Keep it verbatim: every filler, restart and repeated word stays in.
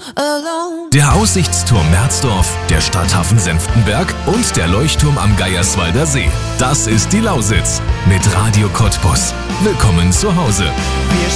alone. Der Aussichtsturm Merzdorf, der Stadthafen Senftenberg und der Leuchtturm am Geierswalder See. Das ist die Lausitz mit Radio Cottbus. Willkommen zu Hause.